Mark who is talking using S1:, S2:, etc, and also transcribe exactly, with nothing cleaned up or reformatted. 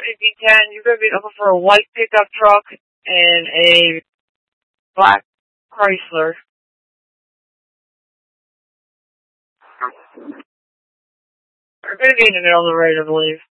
S1: eighteen ten, you're going to be looking for a white pickup truck and a black Chrysler. You're going to be in the middle of the road, I believe.